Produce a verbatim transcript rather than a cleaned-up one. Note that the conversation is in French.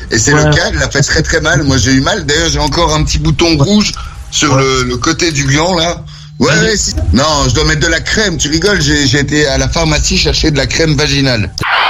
Et c'est Ouais. le cas, elle l'a fait très très mal. Moi j'ai eu mal. D'ailleurs j'ai encore un petit bouton rouge sur Ouais. le, le côté du gland là. Ouais, Ouais. ouais, si. Non, je dois mettre de la crème. Tu rigoles, j'ai, j'ai été à la pharmacie chercher de la crème vaginale.